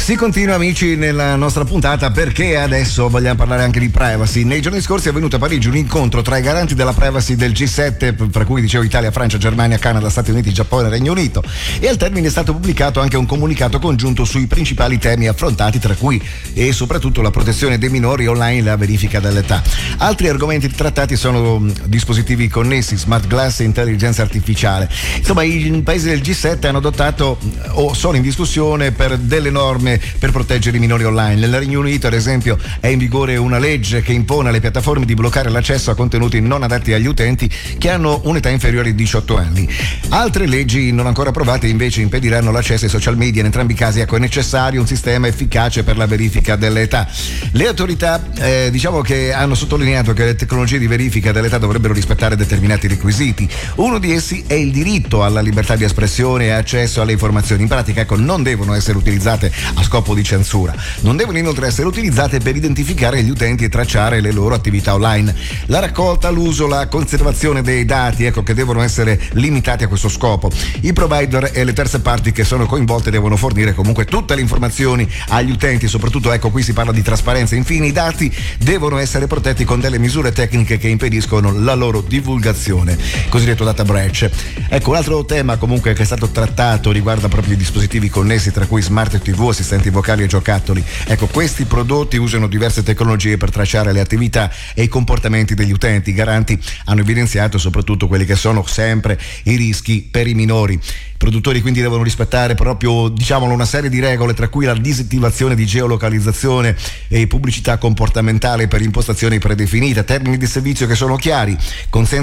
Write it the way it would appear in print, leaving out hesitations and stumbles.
Si continua, amici, nella nostra puntata, perché adesso vogliamo parlare anche di privacy. Nei giorni scorsi è avvenuto a Parigi un incontro tra i garanti della privacy del G7, tra cui dicevo Italia, Francia, Germania, Canada, Stati Uniti, Giappone e Regno Unito, e al termine è stato pubblicato anche un comunicato congiunto sui principali temi affrontati, tra cui e soprattutto la protezione dei minori online e la verifica dell'età. Altri argomenti trattati sono dispositivi connessi, smart glass e intelligenza artificiale. Insomma, i paesi del G7 hanno adottato o sono in discussione per delle norme per proteggere i minori online. Nel Regno Unito, ad esempio, è in vigore una legge che impone alle piattaforme di bloccare l'accesso a contenuti non adatti agli utenti che hanno un'età inferiore ai 18 anni. Altre leggi non ancora approvate invece impediranno l'accesso ai social media. In entrambi i casi, ecco, è necessario un sistema efficace per la verifica dell'età. Le autorità diciamo che hanno sottolineato che le tecnologie di verifica dell'età dovrebbero rispettare determinati requisiti. Uno di essi è il diritto alla libertà di espressione e accesso alle informazioni. In pratica, ecco, non devono essere utilizzate a scopo di censura. Non devono inoltre essere utilizzate per identificare gli utenti e tracciare le loro attività online. La raccolta, l'uso, la conservazione dei dati, ecco, che devono essere limitati a questo scopo. I provider e le terze parti che sono coinvolte devono fornire comunque tutte le informazioni agli utenti, soprattutto, ecco, qui si parla di trasparenza. Infine, i dati devono essere protetti con delle misure tecniche che impediscono la loro divulgazione, cosiddetto data breach. Ecco, un altro tema comunque che è stato trattato riguarda proprio i dispositivi connessi, tra cui smart TV, assistenti vocali e giocattoli. Ecco, questi prodotti usano diverse tecnologie per tracciare le attività e i comportamenti degli utenti. I garanti hanno evidenziato soprattutto quelli che sono sempre i rischi per i minori. I produttori quindi devono rispettare proprio, diciamolo, una serie di regole, tra cui la disattivazione di geolocalizzazione e pubblicità comportamentale per impostazioni predefinite, termini di servizio che sono chiari, consenso